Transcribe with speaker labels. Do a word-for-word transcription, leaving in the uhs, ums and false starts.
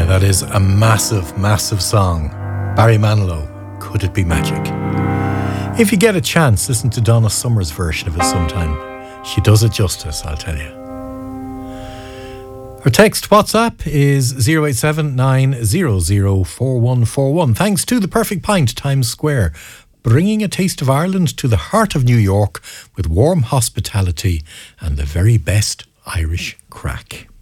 Speaker 1: That is a massive, massive song. Barry Manilow, Could It Be Magic? If you get a chance, listen to Donna Summer's version of it sometime. She does it justice, I'll tell you. Our text WhatsApp is oh eight seven nine hundred four one four one. Thanks to The Perfect Pint, Times Square, bringing a taste of Ireland to the heart of New York with warm hospitality and the very best Irish crack.